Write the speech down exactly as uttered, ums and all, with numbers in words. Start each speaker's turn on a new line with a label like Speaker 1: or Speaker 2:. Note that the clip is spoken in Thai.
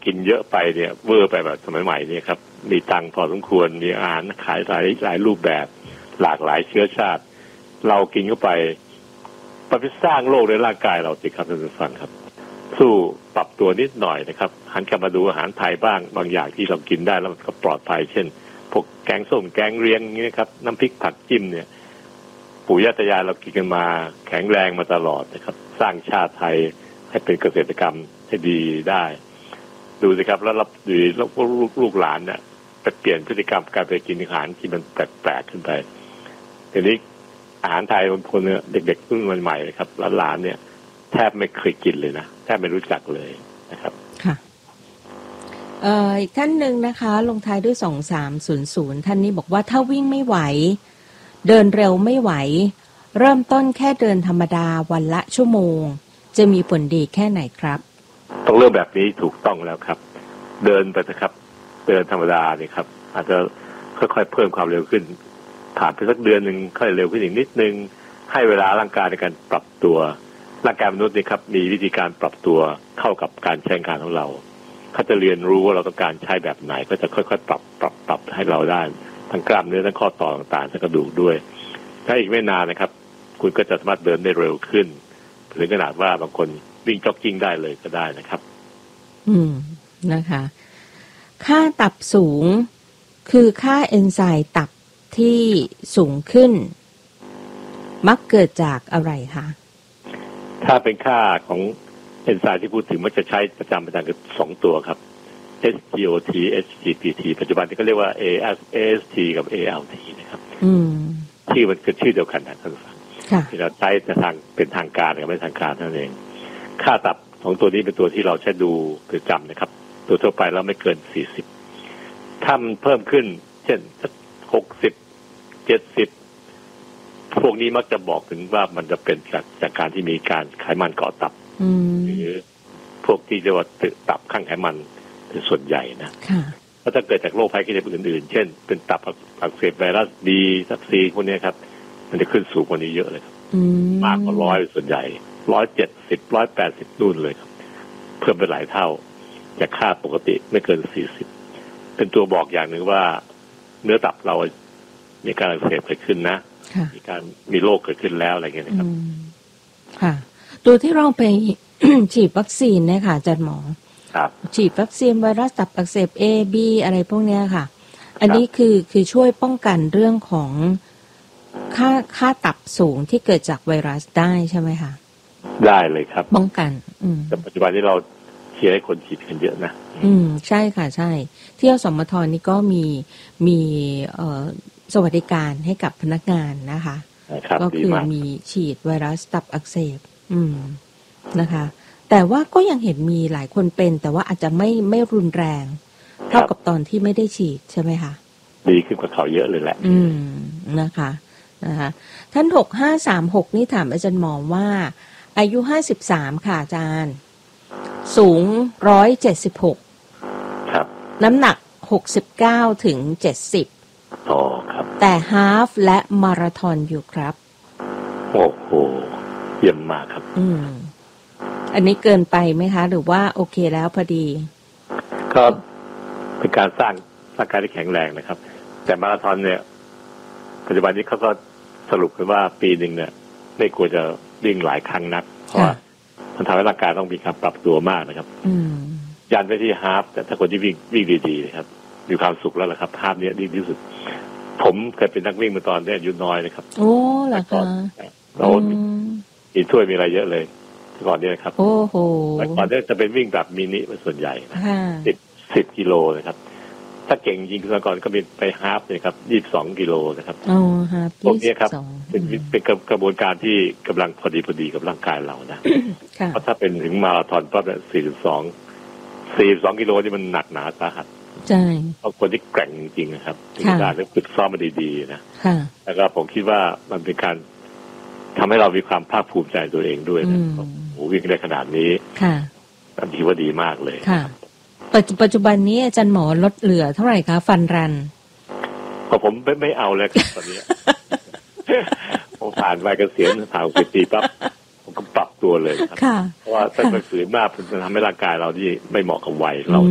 Speaker 1: กินเยอะไปเนี่ยเวอร์ไปแบบสมัยใหม่เนี่ยครับมีตังค์พอสมควรมีอาหารขายหลายหลายรูปแบบหลากหลายเชื้อชาติเรากินเข้าไปไปสร้างโรคในร่างกายเราสิครับท่านผู้ฟังครับสู้ปรับตัวนิดหน่อยนะครับหันกลับมาดูอาหารไทยบ้างบางอย่างที่เรากินได้แล้วก็ปลอดภัยเช่นพวกแกงส้มแกงเลียงนี่นะครับน้ำพริกผักจิ้มเนี่ยปู่ย่าตายายเรากินกันมาแข็งแรงมาตลอดนะครับสร้างชาติไทยให้เป็นเกษตรกรรมให้ดีได้ดูสิครับแล้วรับดูแล้วลูกลูกหลานเนี่ยไปเปลี่ยนพฤติกรรมการไปกินอาหารที่มันแปลกๆขึ้นไปทีนี้อาหารไทยบางคนเนี่ยเด็กๆรุ่นใหม่ๆนะครับหลานๆเนี่ยแทบไม่เคยกินเลยนะแทบไม่รู้จักเลยนะครับ
Speaker 2: ค่ะเอ่ออีกท่านหนึ่งนะคะลงท้ายด้วยสองสามศูนย์ศูนย์ท่านนี้บอกว่าถ้าวิ่งไม่ไหวเดินเร็วไม่ไหวเริ่มต้นแค่เดินธรรมดาวันละชั่วโมงจะมีผลดีแค่ไหนครับ
Speaker 1: ต้องเริ่มแบบนี้ถูกต้องแล้วครับเดินไปนะครับเดินธรรมดาเนี่ยครับอาจจะค่อยๆเพิ่มความเร็วขึ้นผ่านไปสักเดือนหนึ่งค่อยเร็วขึ้นอีกนิดนึงให้เวลาร่างกายในการปรับตัวร่างกายมนุษย์นี่ครับมีวิธีการปรับตัวเข้ากับการใช้งานของเราเขาจะเรียนรู้ว่าเราต้องการใช้แบบไหนก็จะค่อยๆปรับปรับปรับให้เราได้ทั้งกล้ามเนื้อทั้งข้อต่อต่างๆทั้งกระดูกด้วยถ้าอีกไม่นานนะครับคุณก็จะสามารถเดินได้เร็วขึ้นถึงขนาดว่าบางคนวิ่งจ็อกกิ้งได้เลยก็ได้นะครับ
Speaker 2: อืมนะคะค่าตับสูงคือค่าเอนไซม์ตับที่สูงขึ้นมักเกิดจากอะไรคะ
Speaker 1: ถ้าเป็นค่าของเอนไซม์ที่พูดถึงมันจะใช้ประจำประจำคือสองตัวครับ เอส จี โอ ที เอช จี พี ที ปัจจุบันที่เขาเรียกว่า เอ เอส ที กับ เอ แอล ที นะครับ
Speaker 2: อืม
Speaker 1: ชื่อมันคือชื่อเดียวกันนะท่านผู้ฟัง
Speaker 2: ค่ะ
Speaker 1: ที่เราใช้ในทางเป็นทางการกับไม่ทางการนั่นเองค่าตับของตัวนี้เป็นตัวที่เราใช้ดูประจำนะครับตัวทั่วไปแล้วไม่เกินสี่สิบถ้ามันเพิ่มขึ้นเช่นหกสิบ เจ็ดสิบพวกนี้มักจะบอกถึงว่ามันจะเป็นจากจากการที่มีการไขมันเกาะตับหรือพวกที่เรียกว่าตึกตับข้างไขมันเป็นส่วนใหญ่นะเพราะถ้าเกิดจากโรคภัยไข้เจ็บอื่นๆเช่นเป็นตับอักเสบไวรัสบีซับซีพวกนี้ครับมันจะขึ้นสูงกว่านี้เยอะเลยครับมากกว่าร้อยส่วนใหญ่ร้อยเจ็ดสิบร้อยแปดสิบนู่นเลยครับเพิ่มไปหลายเท่าจากค่าปกติไม่เกินสี่สิบเป็นตัวบอกอย่างหนึ่งว่าเนื้อตับเรามีการอักเสบเกิดขึ้นนะมีการมีโรคเกิดขึ้นแล้วอะไรเงี้ยนะครับ
Speaker 2: ค่ะตัวที่เราไป ฉีดวัคซีนเนี่ยค่ะอาจารย์หมอฉีดวัคซีนไวรัสตับอักเสบ A B อะไรพวกเนี้ยค่ะอันนี้คือคือช่วยป้องกันเรื่องของค่าค่าตับสูงที่เกิดจากไวรัสได้ใช่ไหมคะ
Speaker 1: ได้เลยครับ
Speaker 2: ป้องกันอืม
Speaker 1: แต่ปัจจุบันนี้เราเชียร์ให้คนฉีดกันเยอะนะ
Speaker 2: อืมใช่ค่ะใช่ที่อสมทนี่ก็มีมีเอ่อสวัสดิการให้กับพนักงานนะคะก็คือมีฉีดไวรัสตับอักเสบอืมนะคะแต่ว่าก็ยังเห็นมีหลายคนเป็นแต่ว่าอาจจะไม่ไม่รุนแรงเท่ากับตอนที่ไม่ได้ฉีดใช่ไหมคะ
Speaker 1: ดีขึ้นกว่าเขาเยอะเลยแหละ
Speaker 2: อืมนะคะนะคะท่านหกห้าสามหกนี่ถามอาจารย์หมอว่าอายุห้าสิบสามค่ะอาจารย์สูงร้อยเจ็ดสิบหก
Speaker 1: ครับ
Speaker 2: น้ำหนักหกสิบเก้าถึงเจ็ดสิบ
Speaker 1: อ๋อครับ
Speaker 2: แต่ฮาล์ฟและมาราธอนอยู่ครับ
Speaker 1: โอ้โหเยี่ยมมากครับ
Speaker 2: อืมอันนี้เกินไปไหมคะหรือว่าโอเคแล้วพอดี
Speaker 1: ก็เป็นการสร้างร่างกายที่แข็งแรงนะครับแต่มาราธอนเนี่ยปัจจุบันนี้เขาก็สรุปกันว่าปีหนึ่งเนี่ยไม่ควรจะวิ่งหลายครั้งนักเพราะว่ามันทำให้ร่างกายต้องมีการปรับตัวมากนะครับยันไปที่ฮาล์ฟแต่ถ้าคนที่วิ่งวิ่งดีๆนะครับมีความสุขแล้วล่ะครับฮาล์ฟเนี่ยดีที่สุดผมเคยเป็นนักวิ่งมาตอนนี้อายุน้อยนะครับ
Speaker 2: โอ้เหรอคะ
Speaker 1: เรามีถ้วยมีอะไรเยอะเลยก่อนนี้นะครับ
Speaker 2: โอ้โห
Speaker 1: แต่ก่อนนี้จะเป็นวิ่งแบบมินิเป็นส่วนใหญ่นะสิบสิบกิโลนะครับถ้าเก่งจริงๆก่อนก็เป็นไปฮาล์ฟเลยครับยี่สิบสองกิโลนะครับ
Speaker 2: อ๋อฮาล์ฟ
Speaker 1: พวกนี้ครับเป็นเป็นกระบวนการที่กำลังพอดีพอดีกับร่างกายเรานะเพราะถ้าเป็นถึงมาราธอนปั๊บเนี่ยสี่สิบสองสี่สิบสองกิโลนี่มันหนักหนาสาหัส
Speaker 2: ใช่
Speaker 1: เพราะคนที่แกร่งจริงๆนะครับถึงการต้องฝึกซ้อมมาดีๆนะแล้วก็ผมคิดว่ามันเป็นการทำให้เรามีความภาคภูมิใจตัวเองด้วยนะโอ้วิ่งได้ขนาดนี้อันที่ว่าดีมากเลย
Speaker 2: ค่ะปัจจุบันนี้อาจารย์หมอลดเหลือเท่าไหร่คะฟันรัน
Speaker 1: ก็ผมไม่ไม่เอาแล้วครับตอนนี้ผมผ่านวัยเกษียณผ่านสิบปีปั๊บผมก็ปรับตัวเลยครับเพราะว่าถ้าไปฝืนมากมันจะทำให้ร่างกายเราที่ไม่เหมาะกับวัยเรา